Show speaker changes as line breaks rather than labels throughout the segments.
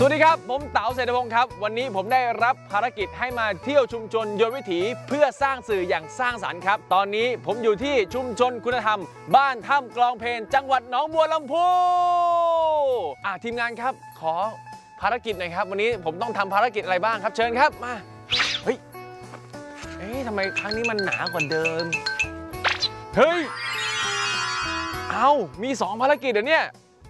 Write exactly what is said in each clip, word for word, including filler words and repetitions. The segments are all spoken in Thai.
สวัสดีครับผมเต๋าเศรษฐพงศ์ครับวันนี้ผมได้รับภารกิจให้มาเที่ยวชุมชนยนต์วิถีเพื่อสร้างสื่ออย่างสร้างสรรค์ครับตอนนี้ผมอยู่ที่ชุมชนคุณธรรมบ้านถ้ำกลองเพลจังหวัดหนองบัวลำพูอ่ะทีมงานครับขอภารกิจหน่อยครับวันนี้ผมต้องทำภารกิจอะไรบ้างครับเชิญครับมาเฮ้ยเอ๊ะทำไมครั้งนี้มันหนากว่าเดิมเฮ้ยเอามีสองภารกิจเหรอเนี่ย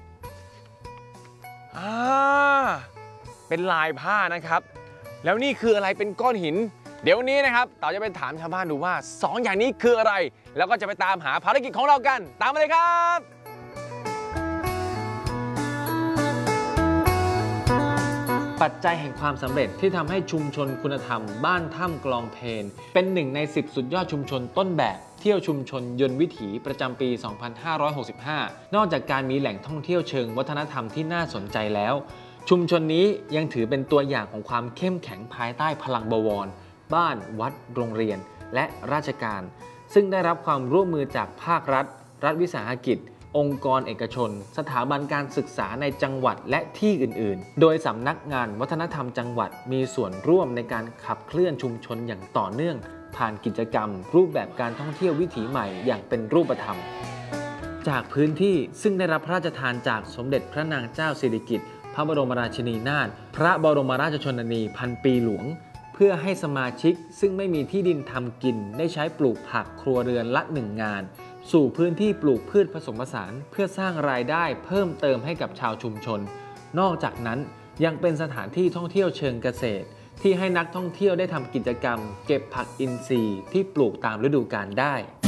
อ่าเป็นลายผ้านะครับแล้วนี่คืออะไรเป็นก้อนหินเดี๋ยวนี้นะครับเต๋าจะไปถามชาวบ้านดูว่าสองอย่างนี้คืออะไรแล้วก็จะไปตามหาภารกิจของเรากันตามมาเลยครับปัจจัยแห่งความสำเร็จที่ทำให้ชุมชนคุณธรรมบ้านถ้ำกลองเพลเป็นหนึ่งในสิบสุดยอดชุมชนต้นแบบเที่ยวชุมชนยนต์วิถีประจำปี สองพันห้าร้อยหกสิบห้า นอกจากการมีแหล่งท่องเที่ยวเชิงวัฒนธรรมที่น่าสนใจแล้วชุมชนนี้ยังถือเป็นตัวอย่างของความเข้มแข็งภายใต้พลังบวรบ้านวัดโรงเรียนและราชการซึ่งได้รับความร่วมมือจากภาครัฐรัฐวิสาหกิจองค์กรเอกชนสถาบันการศึกษาในจังหวัดและที่อื่นๆโดยสำนักงานวัฒนธรรมจังหวัดมีส่วนร่วมในการขับเคลื่อนชุมชนอย่างต่อเนื่องผ่านกิจกรรมรูปแบบการท่องเที่ยววิถีใหม่อย่างเป็นรูปธรรมจากพื้นที่ซึ่งได้รับพระราชทานจากสมเด็จพระนางเจ้าสิริกิติ์พระบรมราชินีนาถพระบรมราชชนนีพันปีหลวงเพื่อให้สมาชิกซึ่งไม่มีที่ดินทำกินได้ใช้ปลูกผักครัวเรือนละหนึ่งงานสู่พื้นที่ปลูกพืชผสมผสานเพื่อสร้างรายได้เพิ่มเติมให้กับชาวชุมชนนอกจากนั้นยังเป็นสถานที่ท่องเที่ยวเชิงเกษตรที่ให้นักท่องเที่ยวได้ทำกิจกรรมเก็บผักอินทรีย์ที่ปลูกตามฤดูกาลได้